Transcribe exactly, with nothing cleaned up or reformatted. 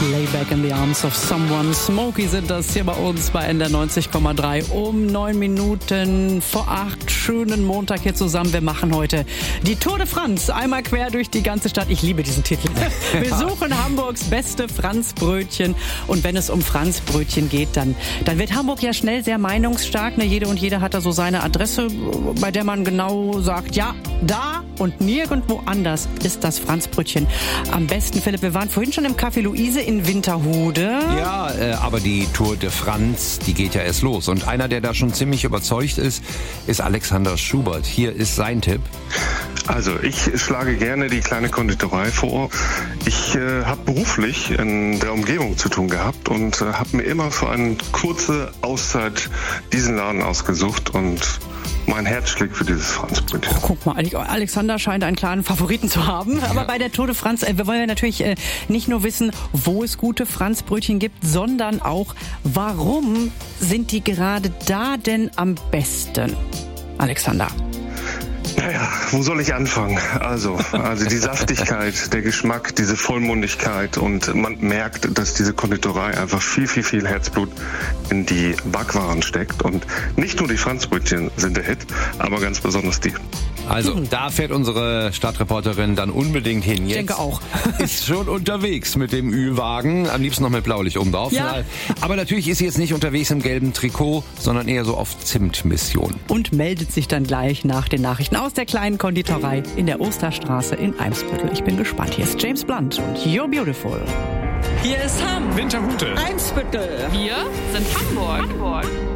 Lay back in the arms of someone. Smokey sind das hier bei uns bei N D R neunzig Komma drei um neun Minuten vor acht. Schönen Montag hier zusammen. Wir machen heute die Tour de France. Einmal quer durch die ganze Stadt. Ich liebe diesen Titel. Wir suchen Hamburgs beste Franzbrötchen. Und wenn es um Franzbrötchen geht, dann, dann wird Hamburg ja schnell sehr meinungsstark. Ne? Jede und jeder hat da so seine Adresse, bei der man genau sagt, ja, da und nirgendwo anders ist das Franzbrötchen am besten. Philipp, wir waren vorhin schon im Café Luise in Winterhude. Ja, äh, aber die Tour de France, die geht ja erst los. Und einer, der da schon ziemlich überzeugt ist, ist Alexander Schubert. Hier ist sein Tipp. Also ich schlage gerne die kleine Konditorei vor. Ich äh, habe beruflich in der Umgebung zu tun gehabt und äh, habe mir immer für eine kurze Auszeit diesen Laden ausgesucht und mein Herz schlägt für dieses Franzbrötchen. Oh, guck mal, Alexander scheint einen klaren Favoriten zu haben. Aber ja. Bei der Tour de France, äh, wir wollen ja natürlich äh, nicht nur wissen, wo es gute Franzbrötchen gibt, sondern auch, warum sind die gerade da denn am besten? Alexander. Naja, wo soll ich anfangen? Also, also die Saftigkeit, der Geschmack, diese Vollmundigkeit und man merkt, dass diese Konditorei einfach viel, viel, viel Herzblut in die Backwaren steckt und nicht nur die Franzbrötchen sind der Hit, aber ganz besonders die. Also, da fährt unsere Stadtreporterin dann unbedingt hin. Jetzt ich denke auch. Ist schon unterwegs mit dem Ü-Wagen, am liebsten noch mit Blaulicht oben drauf. Ja. Aber natürlich ist sie jetzt nicht unterwegs im gelben Trikot, sondern eher so auf Zimtmission. Und meldet sich dann gleich nach den Nachrichten aus der kleinen Konditorei in der Osterstraße in Eimsbüttel. Ich bin gespannt. Hier ist James Blunt und You're Beautiful. Hier ist Hamm. Winterhude. Eimsbüttel. Wir sind Hamburg. Hamburg.